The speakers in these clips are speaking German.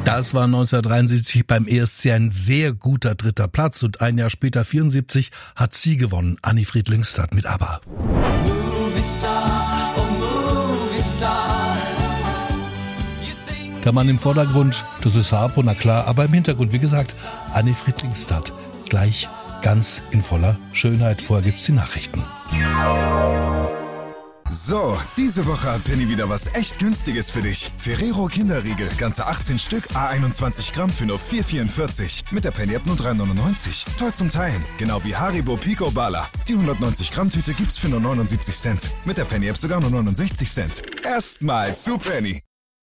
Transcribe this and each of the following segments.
Das war 1973 beim ESC ein sehr guter 3. Platz und ein Jahr später, 74, hat sie gewonnen, Anni-Frid Lyngstad mit ABBA. Movistar, oh Movistar. Der Mann im Vordergrund, das ist Harpo, na klar, aber im Hintergrund, wie gesagt, Anni-Frid Lyngstad. Gleich ganz in voller Schönheit. Vorher gibt's die Nachrichten. So, diese Woche hat Penny wieder was echt Günstiges für dich. Ferrero Kinderriegel, ganze 18 Stück, A21 Gramm für nur 4,44. Mit der Penny-App nur 3,99. Toll zum Teilen, genau wie Haribo Pico Bala. Die 190 Gramm Tüte gibt's für nur 79 Cent. Mit der Penny-App sogar nur 69 Cent. Erstmal zu Penny.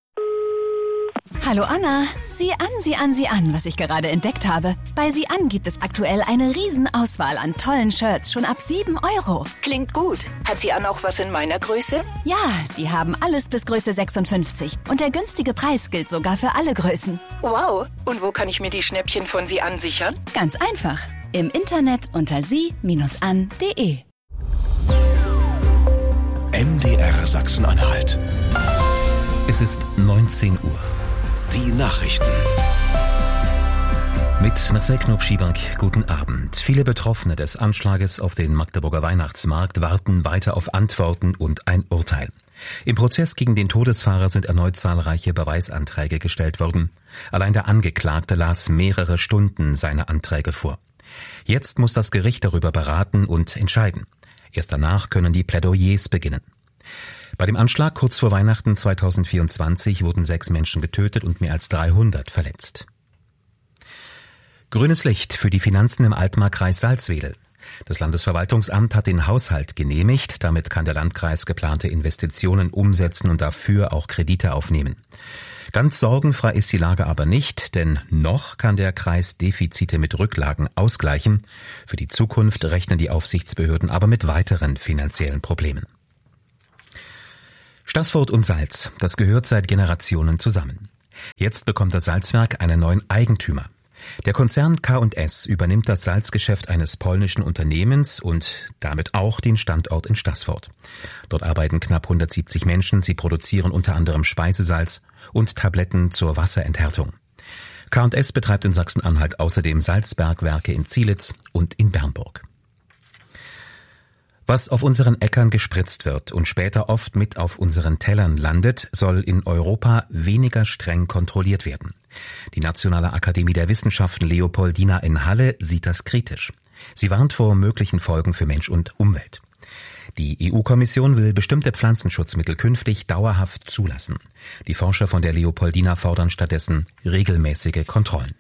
Hallo Anna, sieh an, was ich gerade entdeckt habe. Bei Sieh an gibt es aktuell eine Riesenauswahl an tollen Shirts, schon ab 7 €. Klingt gut. Hat Sieh an auch was in meiner Größe? Ja, die haben alles bis Größe 56. Und der günstige Preis gilt sogar für alle Größen. Wow. Und wo kann ich mir die Schnäppchen von Sieh an sichern? Ganz einfach. Im Internet unter sie-an.de. MDR Sachsen-Anhalt. Es ist 19 Uhr. Die Nachrichten. Mit Marcel Knob-Schiebank, guten Abend. Viele Betroffene des Anschlages auf den Magdeburger Weihnachtsmarkt warten weiter auf Antworten und ein Urteil. Im Prozess gegen den Todesfahrer sind erneut zahlreiche Beweisanträge gestellt worden. Allein der Angeklagte las mehrere Stunden seine Anträge vor. Jetzt muss das Gericht darüber beraten und entscheiden. Erst danach können die Plädoyers beginnen. Bei dem Anschlag kurz vor Weihnachten 2024 wurden 6 Menschen getötet und mehr als 300 verletzt. Grünes Licht für die Finanzen im Altmarkkreis Salzwedel. Das Landesverwaltungsamt hat den Haushalt genehmigt. Damit kann der Landkreis geplante Investitionen umsetzen und dafür auch Kredite aufnehmen. Ganz sorgenfrei ist die Lage aber nicht, denn noch kann der Kreis Defizite mit Rücklagen ausgleichen. Für die Zukunft rechnen die Aufsichtsbehörden aber mit weiteren finanziellen Problemen. Staßfurt und Salz, das gehört seit Generationen zusammen. Jetzt bekommt das Salzwerk einen neuen Eigentümer. Der Konzern K&S übernimmt das Salzgeschäft eines polnischen Unternehmens und damit auch den Standort in Staßfurt. Dort arbeiten knapp 170 Menschen, sie produzieren unter anderem Speisesalz und Tabletten zur Wasserenthärtung. K&S betreibt in Sachsen-Anhalt außerdem Salzbergwerke in Zielitz und in Bernburg. Was auf unseren Äckern gespritzt wird und später oft mit auf unseren Tellern landet, soll in Europa weniger streng kontrolliert werden. Die Nationale Akademie der Wissenschaften Leopoldina in Halle sieht das kritisch. Sie warnt vor möglichen Folgen für Mensch und Umwelt. Die EU-Kommission will bestimmte Pflanzenschutzmittel künftig dauerhaft zulassen. Die Forscher von der Leopoldina fordern stattdessen regelmäßige Kontrollen.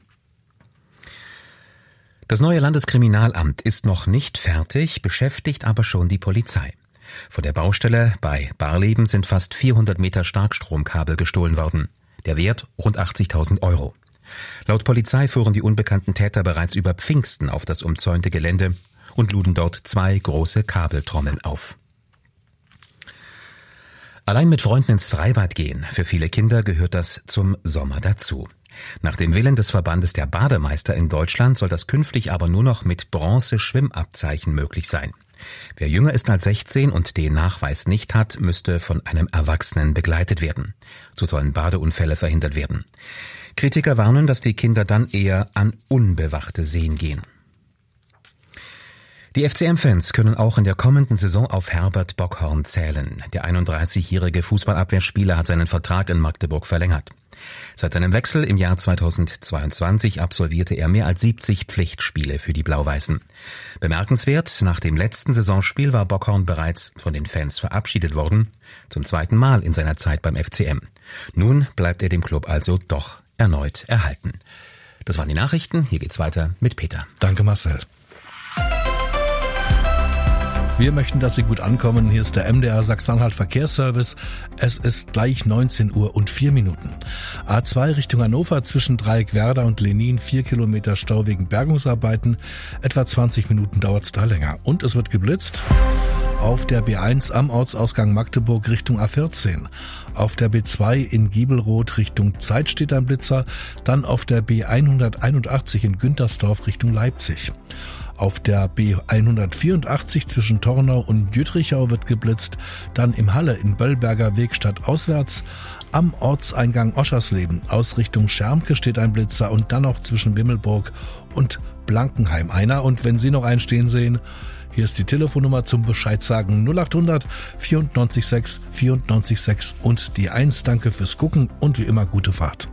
Das neue Landeskriminalamt ist noch nicht fertig, beschäftigt aber schon die Polizei. Von der Baustelle bei Barleben sind fast 400 Meter Starkstromkabel gestohlen worden. Der Wert rund 80.000 €. Laut Polizei fuhren die unbekannten Täter bereits über Pfingsten auf das umzäunte Gelände und luden dort 2 große Kabeltrommeln auf. Allein mit Freunden ins Freibad gehen. Für viele Kinder gehört das zum Sommer dazu. Nach dem Willen des Verbandes der Bademeister in Deutschland soll das künftig aber nur noch mit Bronze-Schwimmabzeichen möglich sein. Wer jünger ist als 16 und den Nachweis nicht hat, müsste von einem Erwachsenen begleitet werden. So sollen Badeunfälle verhindert werden. Kritiker warnen, dass die Kinder dann eher an unbewachte Seen gehen. Die FCM-Fans können auch in der kommenden Saison auf Herbert Bockhorn zählen. Der 31-jährige Fußballabwehrspieler hat seinen Vertrag in Magdeburg verlängert. Seit seinem Wechsel im Jahr 2022 absolvierte er mehr als 70 Pflichtspiele für die Blau-Weißen. Bemerkenswert, nach dem letzten Saisonspiel war Bockhorn bereits von den Fans verabschiedet worden, zum 2. Mal in seiner Zeit beim FCM. Nun bleibt er dem Club also doch erneut erhalten. Das waren die Nachrichten, hier geht's weiter mit Peter. Danke Marcel. Wir möchten, dass Sie gut ankommen. Hier ist der MDR Sachsen-Anhalt Verkehrsservice. Es ist gleich 19 Uhr und 4 Minuten. A2 Richtung Hannover zwischen Dreieckwerder und Lenin 4 Kilometer Stau wegen Bergungsarbeiten. Etwa 20 Minuten dauert es da länger. Und es wird geblitzt. Auf der B1 am Ortsausgang Magdeburg Richtung A14. Auf der B2 in Giebelroth Richtung Zeit steht ein Blitzer. Dann auf der B181 in Güntersdorf Richtung Leipzig. Auf der B184 zwischen Tornau und Jütrichau wird geblitzt, dann im Halle in Böllberger Weg stadtauswärts. Am Ortseingang Oschersleben aus Richtung Schermke steht ein Blitzer und dann noch zwischen Wimmelburg und Blankenheim einer. Und wenn Sie noch einen stehen sehen, hier ist die Telefonnummer zum Bescheid sagen 0800 94 6 94 6 und die 1. Danke fürs Gucken und wie immer gute Fahrt.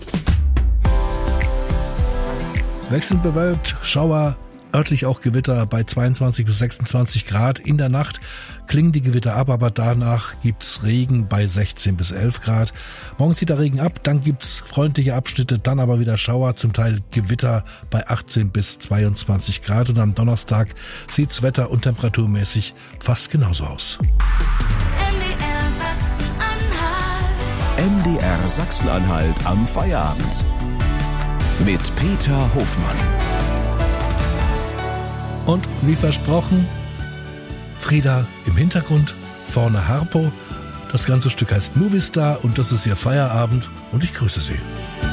Wechselnd bewölkt, Schauer, örtlich auch Gewitter bei 22 bis 26 Grad. In der Nacht klingen die Gewitter ab, aber danach gibt's Regen bei 16 bis 11 Grad. Morgen zieht der Regen ab, dann gibt's freundliche Abschnitte, dann aber wieder Schauer, zum Teil Gewitter bei 18 bis 22 Grad. Und am Donnerstag sieht's wetter- und temperaturmäßig fast genauso aus. MDR Sachsen-Anhalt am Feierabend. Mit Peter Hofmann. Und wie versprochen, Frieda im Hintergrund, vorne Harpo. Das ganze Stück heißt Movie Star und das ist ihr Feierabend und ich grüße Sie.